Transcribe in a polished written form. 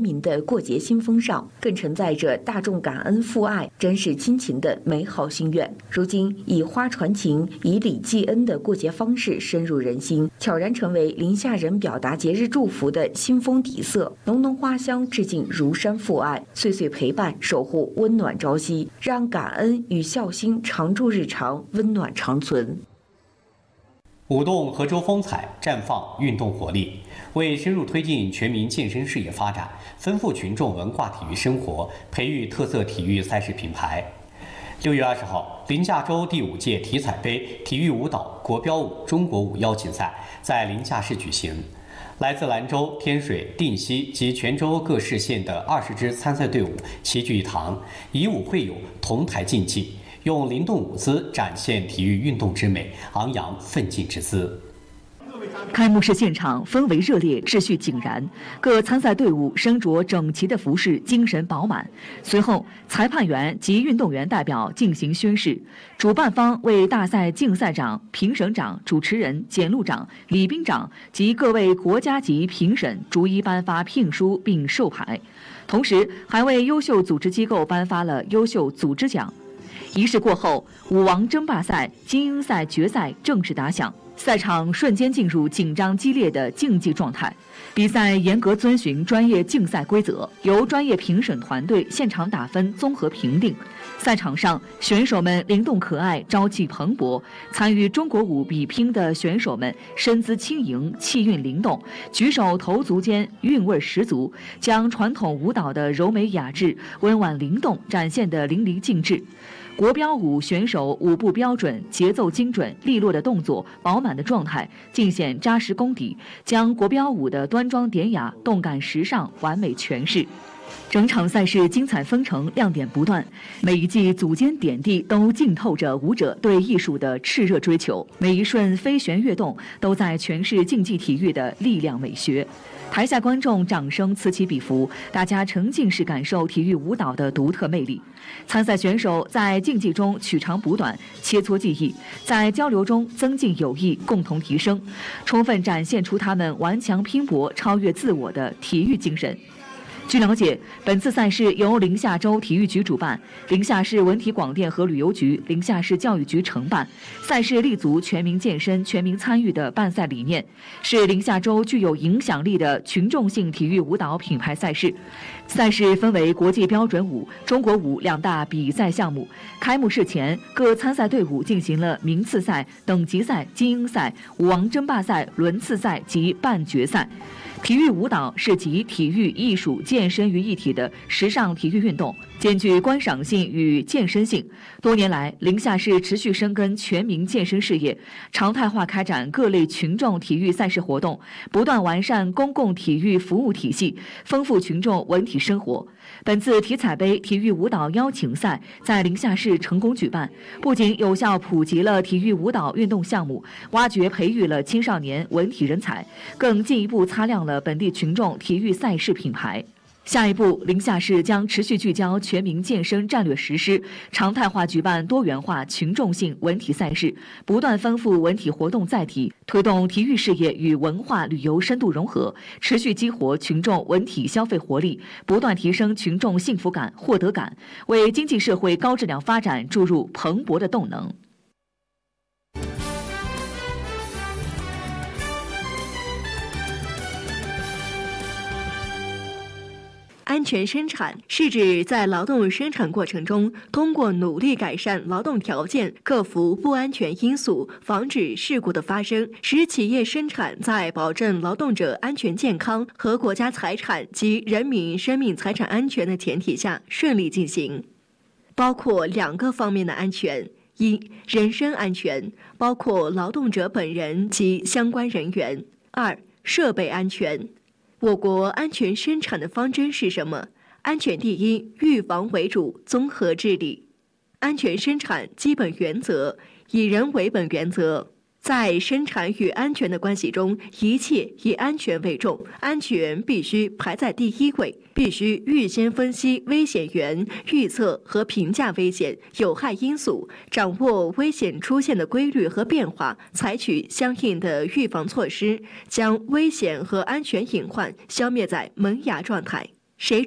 民的过节新风尚，更承载着大众感恩父爱、珍视亲情的美好心愿。如今，以花传情、以礼祭恩的过节方式深入人心，悄然成为临夏人表达节日祝福的新风底色。浓浓花香致敬如山父爱，岁岁陪伴，守护温暖朝夕，让感恩与孝心常驻日常，温暖长存。 舞动河州风采，绽放运动活力，为深入推进全民健身事业发展，丰富群众文化体育生活，培育特色体育赛事品牌。6月20号，临夏州第5届体彩杯体育舞蹈国标舞中国舞邀请赛在临夏市举行。来自兰州、天水、定西及全州各市县的20支参赛队伍齐聚一堂，以舞会友，同台竞技。用灵动舞姿展现体育运动之美，昂扬奋进之姿。 开幕式现场氛围热烈，秩序井然，各参赛队伍身着整齐的服饰，精神饱满。随后，裁判员及运动员代表进行宣誓，主办方为大赛竞赛长、评审长、主持人、检录长、礼宾长及各位国家级评审逐一颁发聘书并授牌，同时还为优秀组织机构颁发了优秀组织奖。仪式过后，舞王争霸赛、精英赛决赛正式打响，赛场瞬间进入紧张激烈的竞技状态。比赛严格遵循专业竞赛规则，由专业评审团队现场打分综合评定。赛场上，选手们灵动可爱，朝气蓬勃。参与中国舞比拼的选手们身姿轻盈，气韵灵动，举手投足间韵味十足，将传统舞蹈的柔美雅致、温婉灵动展现得淋漓尽致。国标舞选手舞步标准，节奏精准，利落的动作，饱满的状态，尽显扎实功底，将国标舞的端庄典雅、动感时尚完美诠释。整场赛事精彩纷呈，亮点不断，每一记组间点滴都浸透着舞者对艺术的炽热追求，每一瞬飞旋跃动都在诠释竞技体育的力量美学。台下观众掌声此起彼伏，大家沉浸式感受体育舞蹈的独特魅力。参赛选手在竞技中取长补短，切磋技艺，在交流中增进友谊，共同提升，充分展现出他们顽强拼搏、超越自我的体育精神。据了解，本次赛事由临夏州体育局主办，临夏市文体广电和旅游局、临夏市教育局承办。赛事立足全民健身、全民参与的办赛理念，是临夏州具有影响力的群众性体育舞蹈品牌赛事。赛事分为国际标准舞、中国舞2大比赛项目。开幕式前，各参赛队伍进行了名次赛、等级赛、精英赛、舞王争霸赛、轮次赛及半决赛。体育舞蹈是集体育、艺术、健身于一体的时尚体育运动，兼具观赏性与健身性。多年来，临夏市持续深耕全民健身事业，常态化开展各类群众体育赛事活动，不断完善公共体育服务体系，丰富群众文体生活。本次体彩杯体育舞蹈邀请赛在临夏市成功举办，不仅有效普及了体育舞蹈运动项目，挖掘培育了青少年文体人才，更进一步擦亮了本地群众体育赛事品牌。下一步，临夏市将持续聚焦全民健身战略实施，常态化举办多元化群众性文体赛事，不断丰富文体活动载体，推动体育事业与文化旅游深度融合，持续激活群众文体消费活力，不断提升群众幸福感、获得感，为经济社会高质量发展注入蓬勃的动能。 安全生产是指在劳动生产过程中，通过努力改善劳动条件，克服不安全因素，防止事故的发生，使企业生产在保证劳动者安全健康和国家财产及人民生命财产安全的前提下顺利进行。包括2个方面的安全：一、人身安全，包括劳动者本人及相关人员；二、设备安全。我国安全生产的方针是什么？安全第一，预防为主，综合治理。安全生产基本原则：以人为本原则。在生产与安全的关系中，一切以安全为重，安全必须排在第一位，必须预先分析危险源，预测和评价危险、有害因素，掌握危险出现的规律和变化，采取相应的预防措施，将危险和安全隐患消灭在萌芽状态。 谁